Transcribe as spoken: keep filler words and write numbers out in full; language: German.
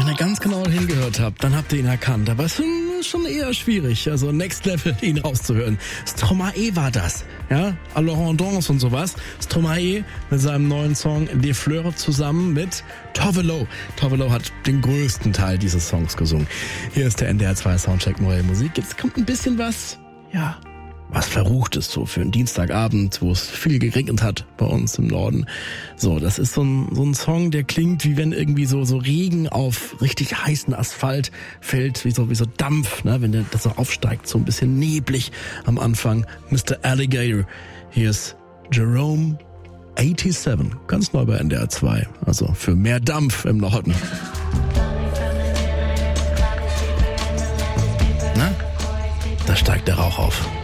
Wenn ihr ganz genau hingehört habt, dann habt ihr ihn erkannt. Aber es ist schon eher schwierig, also Next Level, ihn rauszuhören. Stromae war das, ja, Alors Danse und sowas. Stromae mit seinem neuen Song Les Fleurs zusammen mit Tove Lo. Tove Lo hat den größten Teil dieses Songs gesungen. Hier ist der N D R zwei Soundcheck Neue Musik. Jetzt kommt ein bisschen was, ja, was Verruchtes so für einen Dienstagabend, wo es viel geregnet hat bei uns im Norden. So, das ist so ein, so ein Song, der klingt, wie wenn irgendwie so, so Regen auf richtig heißen Asphalt fällt, wie so, wie so Dampf, ne, wenn der, das so aufsteigt, so ein bisschen neblig am Anfang. Mister Alligator. Hier ist Jerome siebenundachtzig, ganz neu bei N D R zwei, also für mehr Dampf im Norden. Na, da steigt der Rauch auf.